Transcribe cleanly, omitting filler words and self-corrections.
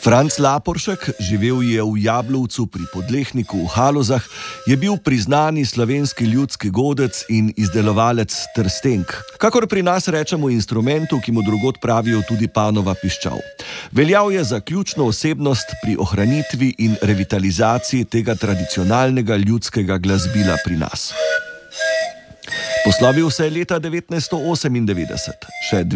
Franc Laporšek, živel je v Jablovcu pri Podlehniku v Halozah, je bil priznani slovenski ljudski godec in izdelovalec trstenk. Kakor pri nas rečemo instrumentu, ki mu drugod pravijo tudi panova piščal. Veljal je za ključno osebnost pri ohranitvi in revitalizaciji tega tradicionalnega ljudskega glasbila pri nas. Poslovil se je leta 1998, še